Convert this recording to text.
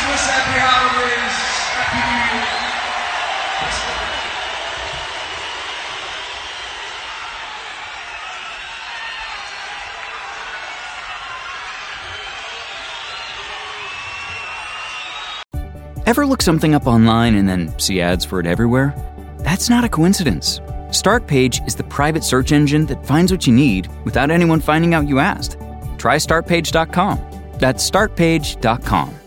Christmas, happy holidays, happy New Year. Ever look something up online and then see ads for it everywhere? That's not a coincidence. Startpage is the private search engine that finds what you need without anyone finding out you asked. Try Startpage.com. That's Startpage.com.